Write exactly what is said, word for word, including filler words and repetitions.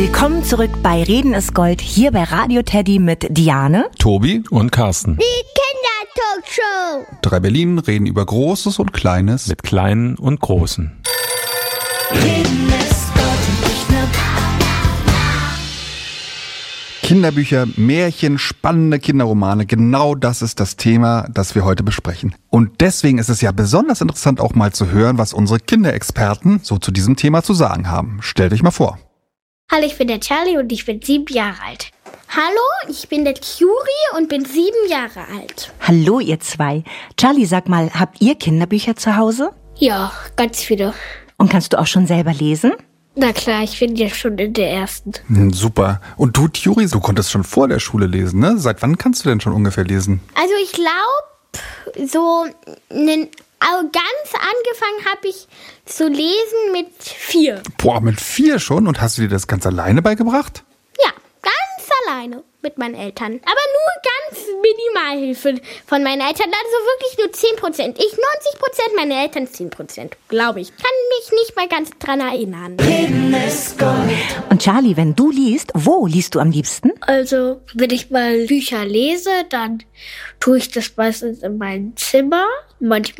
Willkommen zurück bei Reden ist Gold, hier bei Radio Teddy mit Diane, Tobi und Carsten. Die Kindertalkshow. Drei Berlin reden über Großes und Kleines. Mit Kleinen und Großen. Reden ist Gold, nicht nur Kinderbücher, Märchen, spannende Kinderromane, genau das ist das Thema, das wir heute besprechen. Und deswegen ist es ja besonders interessant, auch mal zu hören, was unsere Kinderexperten so zu diesem Thema zu sagen haben. Stellt euch mal vor. Hallo, ich bin der Charlie und ich bin sieben Jahre alt. Hallo, ich bin der Curie und bin sieben Jahre alt. Hallo ihr zwei. Charlie, sag mal, habt ihr Kinderbücher zu Hause? Ja, ganz viele. Und kannst du auch schon selber lesen? Na klar, ich bin ja schon in der ersten. Hm, super. Und du, Thuri, du konntest schon vor der Schule lesen, ne? Seit wann kannst du denn schon ungefähr lesen? Also ich glaube, so einen, also ganz angefangen habe ich zu lesen mit vier. Boah, mit vier schon? Und hast du dir das ganz alleine beigebracht? Ja, ganz alleine mit meinen Eltern. Aber nur ganz Minimalhilfe von meinen Eltern. Also wirklich nur zehn Prozent. Ich neunzig Prozent, meine Eltern zehn Prozent, glaube ich. Kann mich nicht mal ganz dran erinnern. Reden ist Gold. Und Charlie, wenn du liest, wo liest du am liebsten? Also, wenn ich mal Bücher lese, dann tue ich das meistens in meinem Zimmer. Manchmal